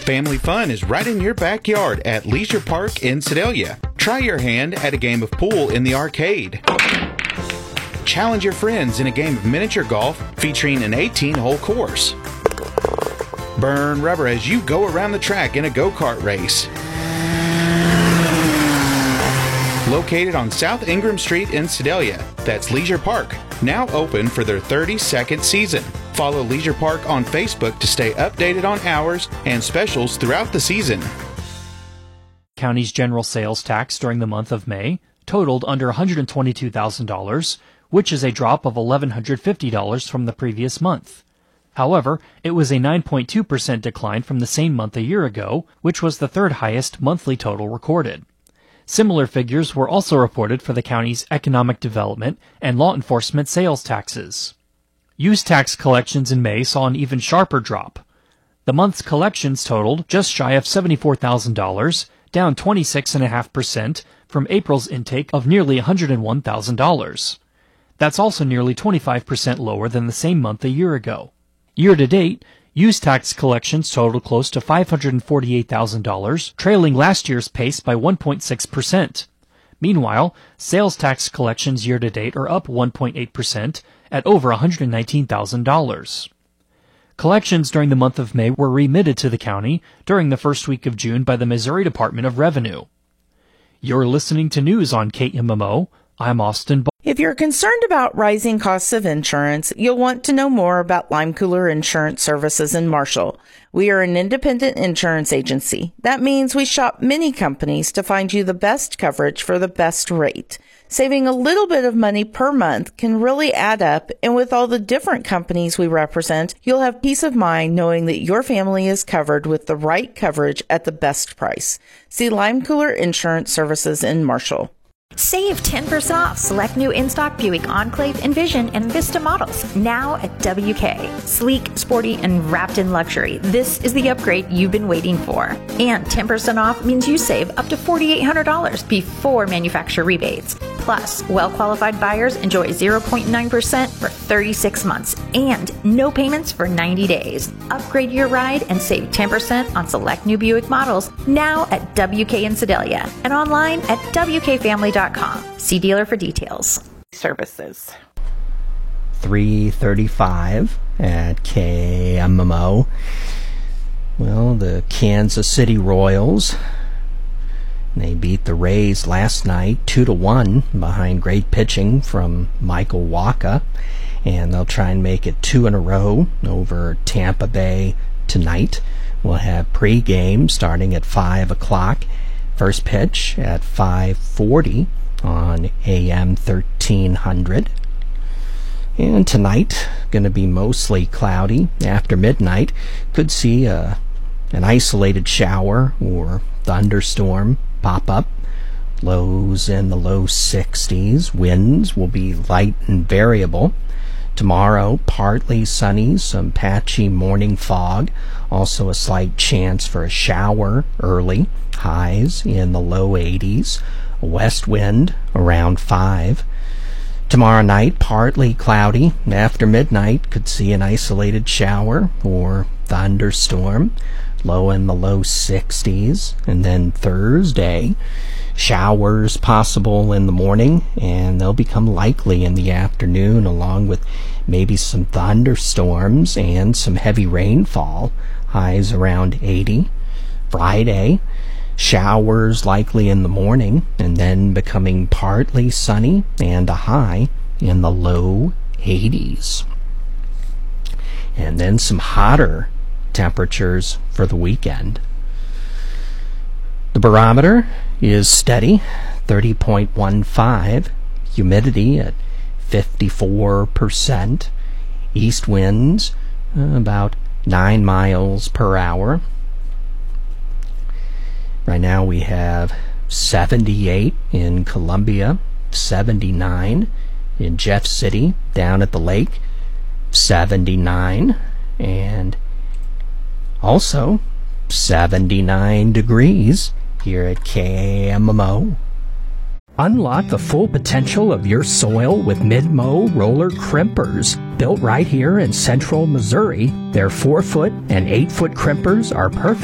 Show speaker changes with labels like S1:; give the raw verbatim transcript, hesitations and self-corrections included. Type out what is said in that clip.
S1: Family fun is right in your backyard at Leisure Park in Sedalia. Try your hand at a game of pool in the arcade. Challenge your friends in a game of miniature golf featuring an eighteen-hole course. Burn rubber as you go around the track in a go-kart race. Located on South Ingram Street in Sedalia, that's Leisure Park, now open for their thirty-second season. Follow Leisure Park on Facebook to stay updated on hours and specials throughout the season.
S2: County's general sales tax during the month of May totaled under one hundred twenty-two thousand dollars, which is a drop of one thousand one hundred fifty dollars from the previous month. However, it was a nine point two percent decline from the same month a year ago, which was the third highest monthly total recorded. Similar figures were also reported for the county's economic development and law enforcement sales taxes. Use tax collections in May saw an even sharper drop. The month's collections totaled just shy of seventy-four thousand dollars, down twenty-six point five percent from April's intake of nearly one hundred one thousand dollars. That's also nearly twenty-five percent lower than the same month a year ago. Year-to-date, use tax collections totaled close to five hundred forty-eight thousand dollars, trailing last year's pace by one point six percent. Meanwhile, sales tax collections year-to-date are up one point eight percent at over one hundred nineteen thousand dollars. Collections during the month of May were remitted to the county during the first week of June by the Missouri Department of Revenue. You're listening to news on K M M O. I'm Austin Ball.
S3: If you're concerned about rising costs of insurance, you'll want to know more about Lime Cooler Insurance Services in Marshall. We are an independent insurance agency. That means we shop many companies to find you the best coverage for the best rate. Saving a little bit of money per month can really add up, and with all the different companies we represent, you'll have peace of mind knowing that your family is covered with the right coverage at the best price. See Lime Cooler Insurance Services in Marshall.
S4: Save ten percent off select new in-stock Buick Enclave, Envision, and Vista models now at W K. Sleek, sporty, and wrapped in luxury. This is the upgrade you've been waiting for. And ten percent off means you save up to four thousand eight hundred dollars before manufacturer rebates. Plus, well-qualified buyers enjoy zero point nine percent for thirty-six months and no payments for ninety days. Upgrade your ride and save ten percent on select new Buick models now at W K in Sedalia and online at W K family dot com. See dealer for details. Services.
S5: three thirty-five at K M M O. Well, the Kansas City Royals, they beat the Rays last night two to one behind great pitching from Michael Wacha, and they'll try and make it two in a row over Tampa Bay tonight. We'll have pregame starting at five o'clock. First pitch at five forty on A M thirteen hundred. And tonight, going to be mostly cloudy. After midnight, could see a, an isolated shower or thunderstorm pop up. Lows in the low sixties. Winds will be light and variable. Tomorrow, partly sunny, some patchy morning fog. Also a slight chance for a shower early. Highs in the low eighties. A west wind around five. Tomorrow night, partly cloudy. After midnight, could see an isolated shower or thunderstorm. Low in the low sixties. And then Thursday, showers possible in the morning, and they'll become likely in the afternoon, along with maybe some thunderstorms and some heavy rainfall. Highs around eighty. Friday, showers likely in the morning, and then becoming partly sunny and a high in the low eighties. And then some hotter temperatures for the weekend. The barometer is steady, thirty point one five. Humidity at fifty-four percent. East winds uh, about nine miles per hour. Right now we have seventy-eight in Columbia, seventy-nine in Jeff City, down at the lake, seventy-nine, and also seventy-nine degrees here at K M M O.
S6: Unlock the full potential of your soil with Mid-Mow roller crimpers. Built right here in central Missouri, their four foot and eight foot crimpers are perfect